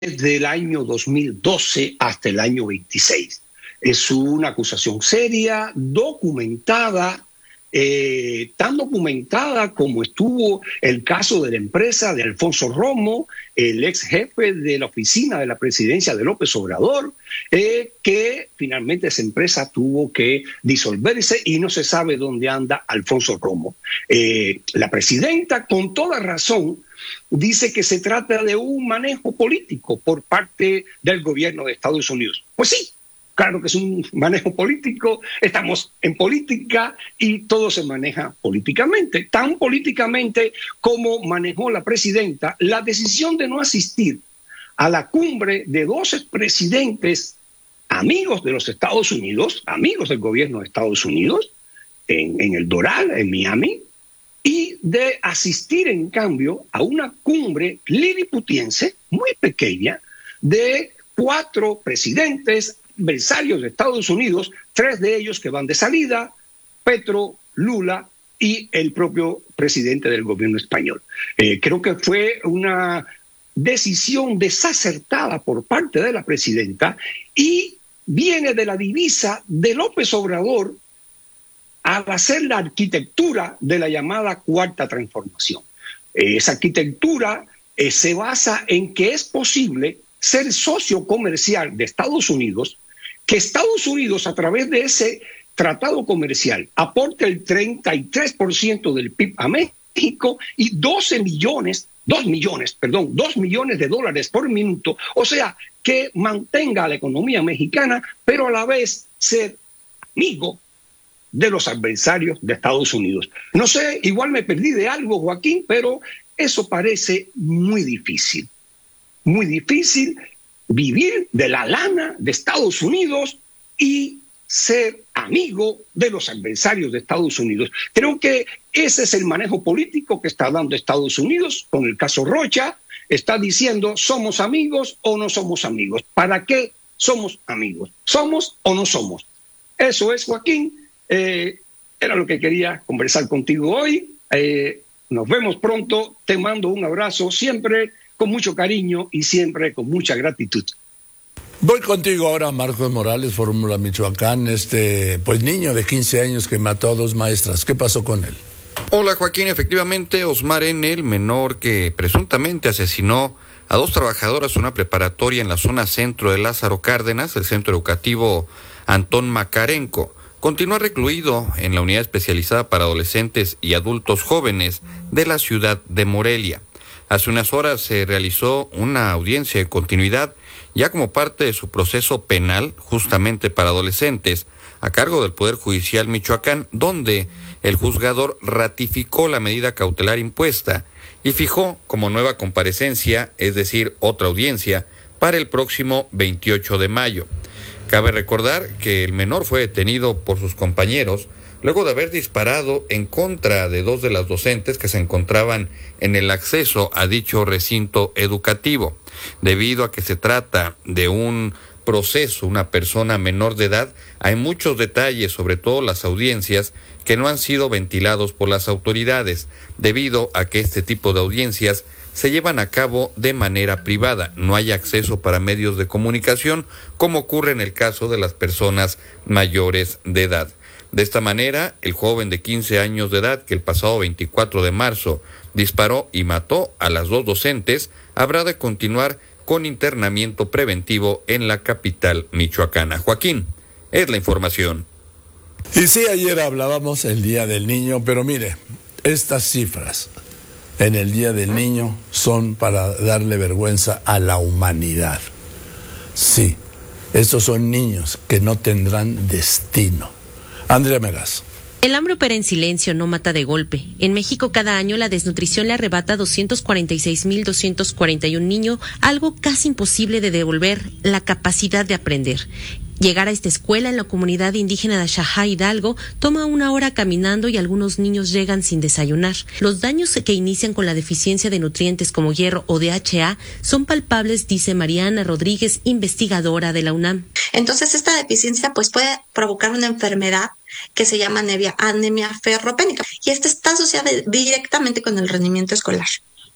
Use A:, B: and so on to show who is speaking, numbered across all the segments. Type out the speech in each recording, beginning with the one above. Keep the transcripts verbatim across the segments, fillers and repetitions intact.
A: desde el año dos mil doce hasta el año veintiséis. Es una acusación seria, documentada, eh, tan documentada como estuvo el caso de la empresa de Alfonso Romo, el ex jefe de la oficina de la presidencia de López Obrador, eh, que finalmente esa empresa tuvo que disolverse y no se sabe dónde anda Alfonso Romo. Eh, la presidenta, con toda razón, dice que se trata de un manejo político por parte del gobierno de Estados Unidos. Pues sí, claro que es un manejo político, estamos en política y todo se maneja políticamente, tan políticamente como manejó la presidenta la decisión de no asistir a la cumbre de doce presidentes amigos de los Estados Unidos, amigos del gobierno de Estados Unidos, en, en el Doral, en Miami, y de asistir, en cambio, a una cumbre liliputiense muy pequeña de cuatro presidentes adversarios de Estados Unidos, tres de ellos que van de salida, Petro, Lula y el propio presidente del gobierno español. Eh, creo que fue una decisión desacertada por parte de la presidenta y viene de la divisa de López Obrador al hacer la arquitectura de la llamada Cuarta Transformación. Eh, esa arquitectura eh, se basa en que es posible ser socio comercial de Estados Unidos, que Estados Unidos a través de ese tratado comercial aporte el treinta y tres por ciento del P I B a México y doce millones, dos millones, perdón, dos millones de dólares por minuto, o sea, que mantenga la economía mexicana, pero a la vez ser amigo de los adversarios de Estados Unidos. No sé, igual me perdí de algo, Joaquín, pero eso parece muy difícil. Muy difícil vivir de la lana de Estados Unidos y ser amigo de los adversarios de Estados Unidos. Creo que ese es el manejo político que está dando Estados Unidos con el caso Rocha. Está diciendo, ¿somos amigos o no somos amigos? ¿Para qué somos amigos? ¿Somos o no somos? Eso es, Joaquín. Eh, era lo que quería conversar contigo hoy. Eh, nos vemos pronto. Te mando un abrazo siempre con mucho cariño y siempre con mucha gratitud.
B: Voy contigo ahora, Marcos Morales, Fórmula Michoacán, este pues niño de quince años que mató a dos maestras. ¿Qué pasó con él?
C: Hola, Joaquín. Efectivamente, Osmar N., el menor que presuntamente asesinó a dos trabajadoras en una preparatoria en la zona centro de Lázaro Cárdenas, el centro educativo Antón Macarenco, continúa recluido en la unidad especializada para adolescentes y adultos jóvenes de la ciudad de Morelia. Hace unas horas se realizó una audiencia de continuidad ya como parte de su proceso penal justamente para adolescentes a cargo del Poder Judicial Michoacán, donde el juzgador ratificó la medida cautelar impuesta y fijó como nueva comparecencia, es decir, otra audiencia, para el próximo veintiocho de mayo. Cabe recordar que el menor fue detenido por sus compañeros luego de haber disparado en contra de dos de las docentes que se encontraban en el acceso a dicho recinto educativo. Debido a que se trata de un proceso, una persona menor de edad, hay muchos detalles, sobre todo las audiencias, que no han sido ventilados por las autoridades, debido a que este tipo de audiencias se llevan a cabo de manera privada. No hay acceso para medios de comunicación, como ocurre en el caso de las personas mayores de edad. De esta manera, el joven de quince años de edad que el pasado veinticuatro de marzo disparó y mató a las dos docentes, habrá de continuar con internamiento preventivo en la capital michoacana. Joaquín, es la información.
B: Y sí, ayer hablábamos el Día del Niño, pero mire, estas cifras en el Día del Niño son para darle vergüenza a la humanidad. Sí, estos son niños que no tendrán destino. Andrea Meraz.
D: El hambre opera en silencio, no mata de golpe. En México cada año la desnutrición le arrebata a doscientos cuarenta y seis mil doscientos cuarenta y uno niños, algo casi imposible de devolver, la capacidad de aprender. Llegar a esta escuela en la comunidad indígena de Xajá, Hidalgo, toma una hora caminando y algunos niños llegan sin desayunar. Los daños que inician con la deficiencia de nutrientes como hierro o D H A son palpables, dice Mariana Rodríguez, investigadora de la UNAM.
E: Entonces esta deficiencia pues puede provocar una enfermedad que se llama anemia, anemia ferropénica, y esta está asociada directamente con el rendimiento escolar.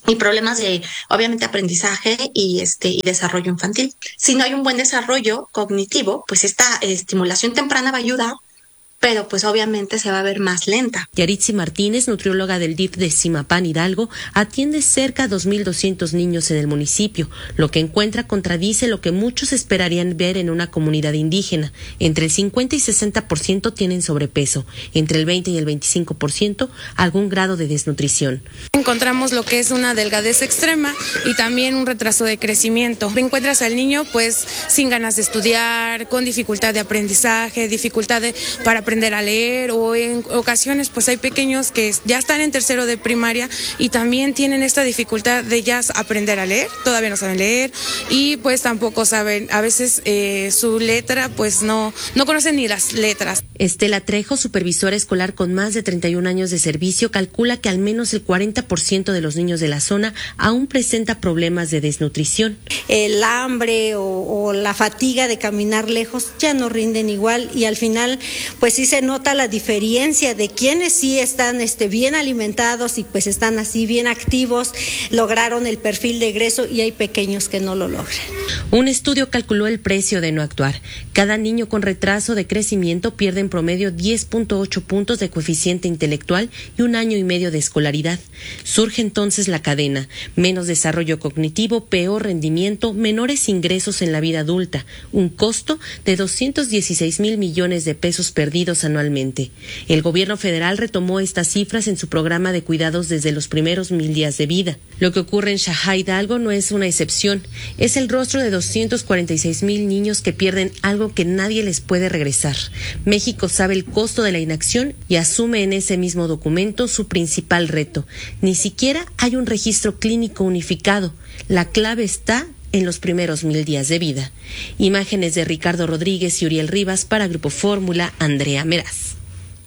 E: y problemas de, obviamente, aprendizaje y este y desarrollo infantil. Si no hay un buen desarrollo cognitivo, pues esta estimulación temprana va a ayudar, pero pues obviamente se va a ver más lenta.
D: Yaritzi Martínez, nutrióloga del D I F de Zimapán Hidalgo, atiende cerca de dos mil doscientos niños en el municipio. Lo que encuentra contradice lo que muchos esperarían ver en una comunidad indígena. Entre el cincuenta y sesenta por ciento tienen sobrepeso, entre el veinte y el veinticinco por ciento algún grado de desnutrición.
F: Encontramos lo que es una delgadez extrema y también un retraso de crecimiento. Encuentras al niño pues sin ganas de estudiar, con dificultad de aprendizaje, dificultad de, para aprender aprender a leer, o en ocasiones pues hay pequeños que ya están en tercero de primaria y también tienen esta dificultad de ya aprender a leer, todavía no saben leer y pues tampoco saben, a veces eh, su letra pues no, no conocen ni las letras.
D: Estela Trejo, supervisora escolar con más de treinta y un años de servicio, calcula que al menos el cuarenta por ciento de los niños de la zona aún presenta problemas de desnutrición.
G: El hambre o, o la fatiga de caminar lejos ya no rinden igual y al final pues sí se nota la diferencia de quienes sí están este, bien alimentados y pues están así bien activos, lograron el perfil de egreso y hay pequeños que no lo logran.
D: Un estudio calculó el precio de no actuar. Cada niño con retraso de crecimiento pierde en promedio diez punto ocho puntos de coeficiente intelectual y un año y medio de escolaridad. Surge entonces la cadena: menos desarrollo cognitivo, peor rendimiento, menores ingresos en la vida adulta, un costo de doscientos dieciséis mil millones de pesos perdidos anualmente. El gobierno federal retomó estas cifras en su programa de cuidados desde los primeros mil días de vida. Lo que ocurre en Xajá Hidalgo no es una excepción. Es el rostro de doscientos cuarenta y seis mil niños que pierden algo que nadie les puede regresar. México sabe el costo de la inacción y asume en ese mismo documento su principal reto. Ni siquiera hay un registro clínico unificado. La clave está en los primeros mil días de vida. Imágenes de Ricardo Rodríguez y Uriel Rivas para Grupo Fórmula, Andrea Meraz.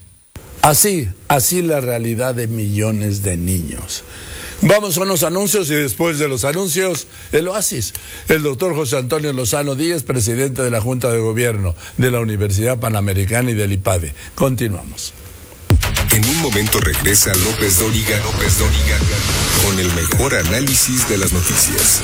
B: Así, así la realidad de millones de niños. Vamos a unos anuncios y después de los anuncios, el oasis. El doctor José Antonio Lozano Díez, presidente de la Junta de Gobierno de la Universidad Panamericana y del IPADE. Continuamos.
H: En un momento regresa López Dóriga, López Dóriga, con el mejor análisis de las noticias.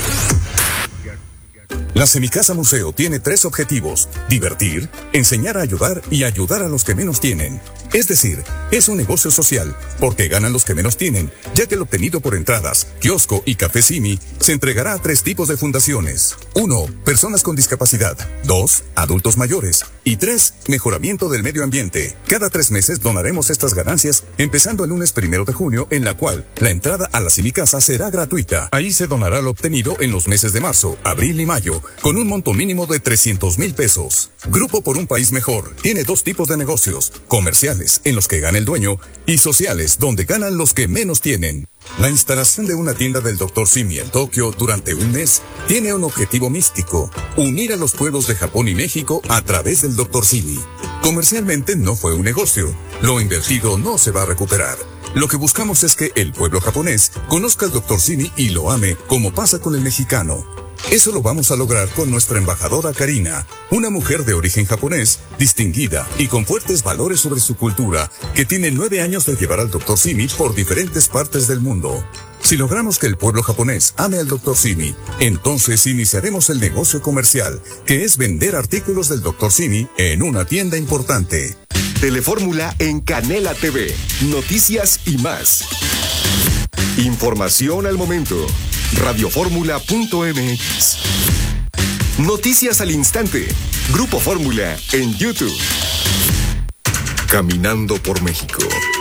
H: La Semicasa Museo tiene tres objetivos: divertir, enseñar a ayudar y ayudar a los que menos tienen. Es decir, es un negocio social, porque ganan los que menos tienen, ya que el obtenido por entradas, kiosco y café Simi se entregará a tres tipos de fundaciones. Uno, personas con discapacidad. Dos, adultos mayores. Y tres, mejoramiento del medio ambiente. Cada tres meses donaremos estas ganancias, empezando el lunes primero de junio, en la cual la entrada a la Semicasa será gratuita. Ahí se donará lo obtenido en los meses de marzo, abril y mayo, con un monto mínimo de trescientos mil pesos. Grupo por un País Mejor tiene dos tipos de negocios: comerciales, en los que gana el dueño, y sociales, donde ganan los que menos tienen. La instalación de una tienda del doctor Simi en Tokio durante un mes tiene un objetivo místico: unir a los pueblos de Japón y México a través del doctor Simi. Comercialmente no fue un negocio, lo invertido no se va a recuperar. Lo que buscamos es que el pueblo japonés conozca al doctor Simi y lo ame, como pasa con el mexicano. Eso lo vamos a lograr con nuestra embajadora Karina, una mujer de origen japonés, distinguida y con fuertes valores sobre su cultura, que tiene nueve años de llevar al doctor Simi por diferentes partes del mundo. Si logramos que el pueblo japonés ame al doctor Simi, entonces iniciaremos el negocio comercial, que es vender artículos del doctor Simi en una tienda importante.
I: Telefórmula en Canela T V. Noticias y más. Información al momento. radioformula punto m x. Noticias al instante. Grupo Fórmula en YouTube. Caminando por México.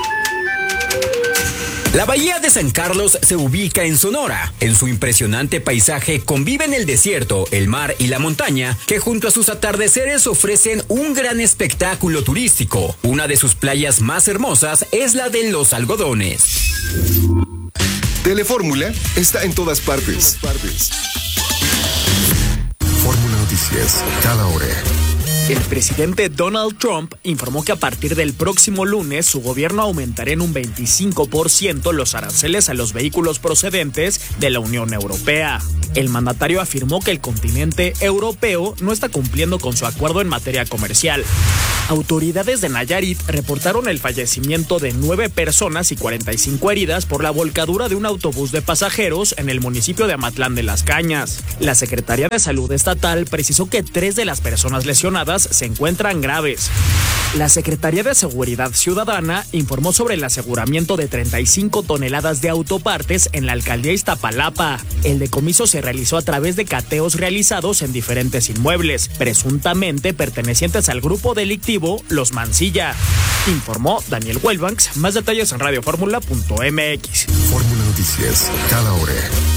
J: La bahía de San Carlos se ubica en Sonora. En su impresionante paisaje conviven el desierto, el mar y la montaña, que junto a sus atardeceres ofrecen un gran espectáculo turístico. Una de sus playas más hermosas es la de Los Algodones.
I: Telefórmula está en todas partes. Fórmula Noticias, cada hora.
K: El presidente Donald Trump informó que a partir del próximo lunes su gobierno aumentará en un veinticinco por ciento los aranceles a los vehículos procedentes de la Unión Europea. El mandatario afirmó que el continente europeo no está cumpliendo con su acuerdo en materia comercial. Autoridades de Nayarit reportaron el fallecimiento de nueve personas y cuarenta y cinco heridas por la volcadura de un autobús de pasajeros en el municipio de Amatlán de las Cañas. La Secretaría de Salud Estatal precisó que tres de las personas lesionadas se encuentran graves. La Secretaría de Seguridad Ciudadana informó sobre el aseguramiento de treinta y cinco toneladas de autopartes en la alcaldía Iztapalapa. El decomiso se realizó a través de cateos realizados en diferentes inmuebles, presuntamente pertenecientes al grupo delictivo Los Mancilla. Informó Daniel Welbanks. Más detalles en radio fórmula punto m x.
I: Fórmula Noticias, cada hora.